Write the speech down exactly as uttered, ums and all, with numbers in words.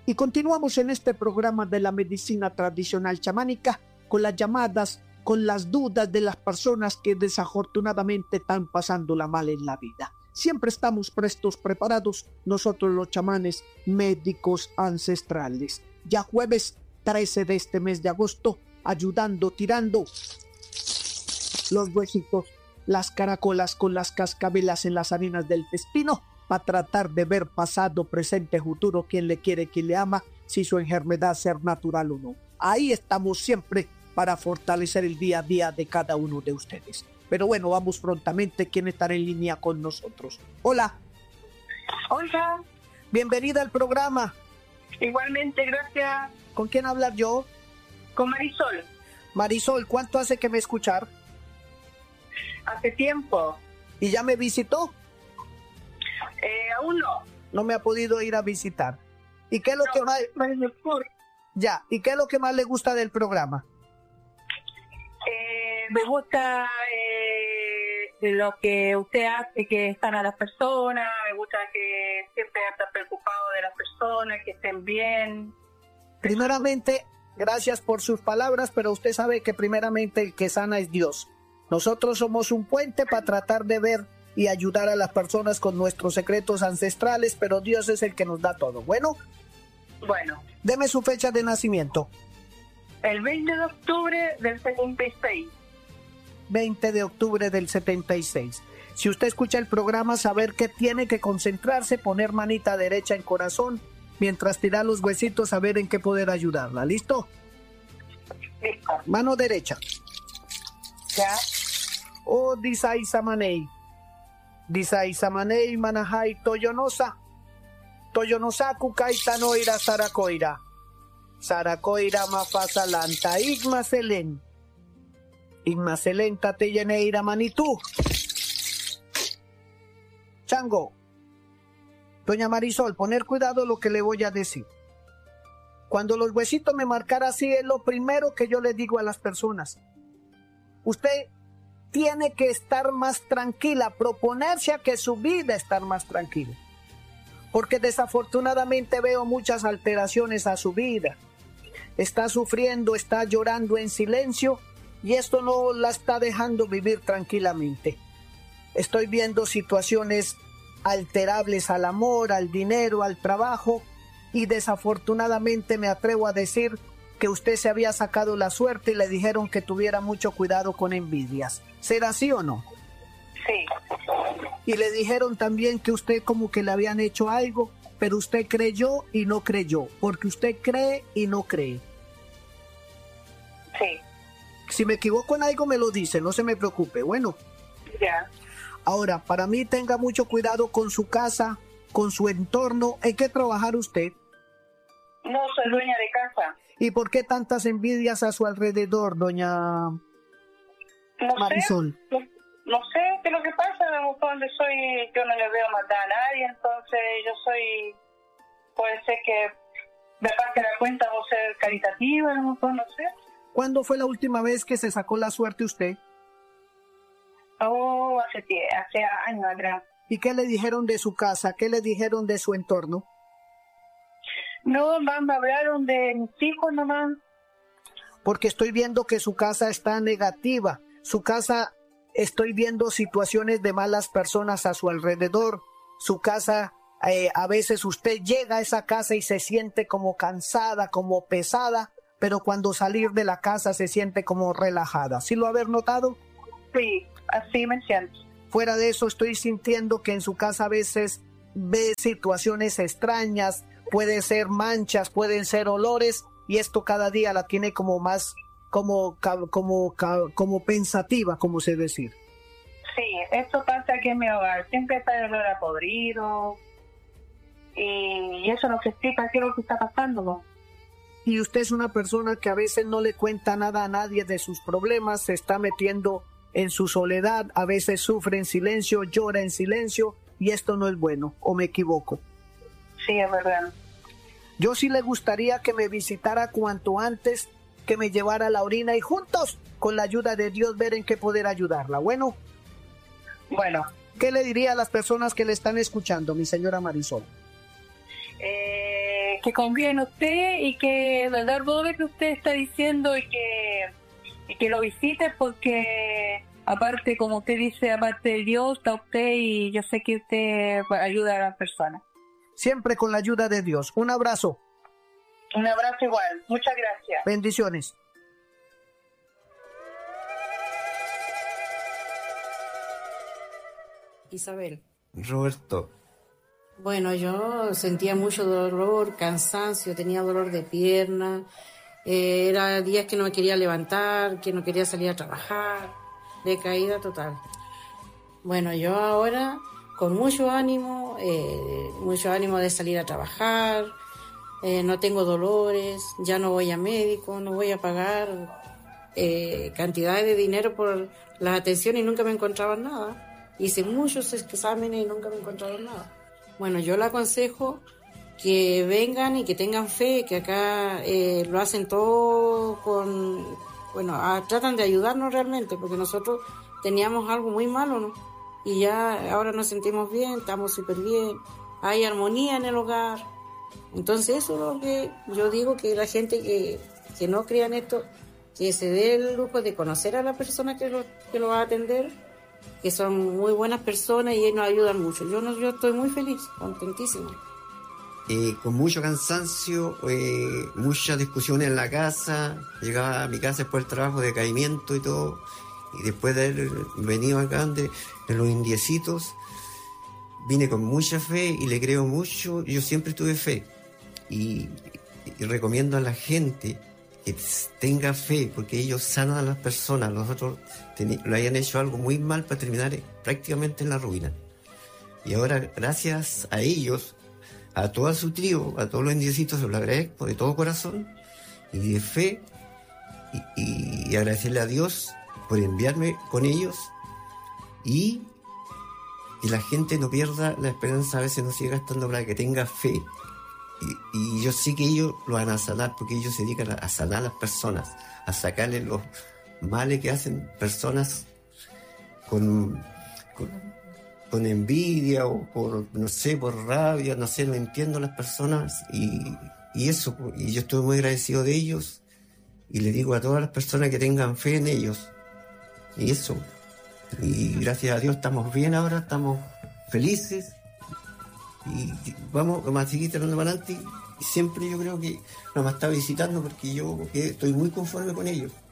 Y continuamos en este programa de la medicina tradicional chamánica con las llamadas, con las dudas de las personas que desafortunadamente están pasándola mal en la vida. Siempre estamos prestos, preparados, nosotros los chamanes médicos ancestrales. Ya jueves trece de este mes de agosto, ayudando, tirando los huesitos, las caracolas con las cascabelas en las harinas del intestino, para tratar de ver pasado, presente, futuro, quién le quiere, quién le ama, si su enfermedad ser natural o no. Ahí estamos siempre para fortalecer el día a día de cada uno de ustedes. Pero bueno, vamos prontamente, ¿quién estará en línea con nosotros? Hola. Hola. Bienvenida al programa. Igualmente, gracias. ¿Con quién hablar yo? Con Marisol. Marisol, ¿cuánto hace que me escuchar? Hace tiempo. ¿Y ya me visitó? Eh, aún no. No me ha podido ir a visitar. ¿Y qué es lo no, que más... Mejor. Ya, ¿y qué es lo que más le gusta del programa? Eh, me gusta eh, lo que usted hace, que están a las personas, me gusta que siempre está preocupado de las personas, que estén bien. Primeramente, gracias por sus palabras, pero usted sabe que primeramente el que sana es Dios. Nosotros somos un puente para tratar de ver y ayudar a las personas con nuestros secretos ancestrales, pero Dios es el que nos da todo. Bueno, bueno. Deme su fecha de nacimiento. El veinte de octubre del setenta y seis. veinte de octubre del setenta y seis. Si usted escucha el programa, saber que tiene que concentrarse, poner manita derecha en corazón, mientras tira los huesitos, saber en qué poder ayudarla. ¿Listo? Listo. Mano derecha. Ya. O disai samanei. Disai samanei manahai toyonosa. Toyonosaku kaitanoira sarakoira. Sarakoira mafasalanta igmaselen. Igmaselenta teyeneira manitú. Chango. Doña Marisol, poner cuidado lo que le voy a decir. Cuando los huesitos me marcaran así, es lo primero que yo le digo a las personas. Usted tiene que estar más tranquila, proponerse a que su vida estar más tranquila. Porque desafortunadamente veo muchas alteraciones a su vida. Está sufriendo, está llorando en silencio y esto no la está dejando vivir tranquilamente. Estoy viendo situaciones alterables al amor, al dinero, al trabajo y desafortunadamente me atrevo a decir que usted se había sacado la suerte y le dijeron que tuviera mucho cuidado con envidias. ¿Será así o no? Sí. Y le dijeron también que usted como que le habían hecho algo, pero usted creyó y no creyó, porque usted cree y no cree. Sí. Si me equivoco en algo me lo dice, no se me preocupe. Bueno. Ya. Ahora, para mí tenga mucho cuidado con su casa, con su entorno. ¿En qué trabajar usted? No, soy dueña de casa. ¿Y por qué tantas envidias a su alrededor, doña no Marisol? Sé, no, no sé qué es lo que pasa, donde soy, yo no le veo maldad a nadie, entonces yo soy, puede ser que me pase la cuenta o ser caritativa, a lo mejor, no sé. ¿Cuándo fue la última vez que se sacó la suerte usted? Oh, hace, hace años atrás. ¿Y qué le dijeron de su casa? ¿Qué le dijeron de su entorno? No, más me hablaron de mis hijos nomás. Porque estoy viendo que su casa está negativa. Su casa, estoy viendo situaciones de malas personas a su alrededor. Su casa, eh, a veces usted llega a esa casa y se siente como cansada, como pesada, pero cuando salir de la casa se siente como relajada. ¿Sí lo haber notado? Sí, así me siento. Fuera de eso, estoy sintiendo que en su casa a veces ve situaciones extrañas, pueden ser manchas, pueden ser olores, y esto cada día la tiene como más, como, como, como pensativa, como se decir. Sí, esto pasa aquí en mi hogar, siempre está el olor a podrido, y eso nos explica qué es lo que está pasando, ¿no? Y usted es una persona que a veces no le cuenta nada a nadie de sus problemas, se está metiendo en su soledad, a veces sufre en silencio, llora en silencio, y esto no es bueno, ¿o me equivoco? Sí, es verdad. Yo sí le gustaría que me visitara cuanto antes, que me llevara a la orina y juntos, con la ayuda de Dios, ver en qué poder ayudarla. Bueno. Bueno. ¿Qué le diría a las personas que le están escuchando, mi señora Marisol? Eh, que confía en usted y que de verdad todo lo que usted está diciendo y que, y que lo visite, porque aparte, como usted dice, aparte de Dios, está usted y yo sé que usted ayuda a las personas. Siempre con la ayuda de Dios. Un abrazo. Un abrazo igual. Muchas gracias. Bendiciones. Isabel. Roberto. Bueno, yo sentía mucho dolor, cansancio, tenía dolor de pierna, eh, era días que no me quería levantar, que no quería salir a trabajar, decaída total. Bueno, yo ahora con mucho ánimo, eh, mucho ánimo de salir a trabajar, eh, no tengo dolores, ya no voy a médico, no voy a pagar eh, cantidades de dinero por las atenciones y nunca me encontraban nada. Hice muchos exámenes y nunca me encontraron nada. Bueno, yo le aconsejo que vengan y que tengan fe, que acá eh, lo hacen todo con... Bueno, a, tratan de ayudarnos realmente, porque nosotros teníamos algo muy malo, ¿no? Y ya ahora nos sentimos bien, estamos súper bien, hay armonía en el hogar. Entonces eso es lo que yo digo, que la gente que, que no crea en esto, que se dé el lujo de conocer a la persona que lo, que lo va a atender, que son muy buenas personas y ellos nos ayudan mucho. Yo no, yo estoy muy feliz, contentísima. Eh, con mucho cansancio, eh, muchas discusiones en la casa, llegaba a mi casa después del trabajo, decaimiento y todo, y después de haber venido acá de, de los indiecitos, vine con mucha fe y le creo mucho. Yo siempre tuve fe y, y recomiendo a la gente que tenga fe, porque ellos sanan a las personas. Los otros ten, lo hayan hecho algo muy mal para terminar prácticamente en la ruina. Y ahora, gracias a ellos, a toda su tribu, a todos los indiecitos, se lo agradezco de todo corazón y de fe, y, y, y agradecerle a Dios por enviarme con ellos, y que la gente no pierda la esperanza, a veces no siga gastando para que tenga fe. Y, y yo sé que ellos lo van a sanar, porque ellos se dedican a, a sanar a las personas, a sacarle los males que hacen personas con, con, con envidia o por, no sé, por rabia, no sé, no entiendo a las personas, y, y eso, y yo estoy muy agradecido de ellos, y le digo a todas las personas que tengan fe en ellos, y eso, y gracias a Dios estamos bien ahora, estamos felices. Y vamos, vamos a seguir tirando para adelante, y siempre yo creo que nos va a estar visitando, porque yo que estoy muy conforme con ellos.